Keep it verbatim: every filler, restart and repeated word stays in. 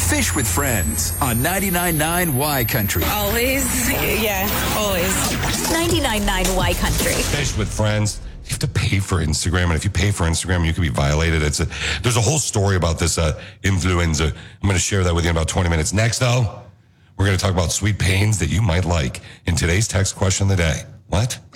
Fish with Friends on ninety-nine point nine Y Country. Always. Yeah, always. ninety-nine point nine Y Country. Fish with Friends. You have to pay for Instagram, and if you pay for Instagram, you can be violated. It's a, there's a whole story about this uh, influenza. I'm going to share that with you in about twenty minutes. Next, though, we're going to talk about sweet pains that you might like in today's text question of the day. What?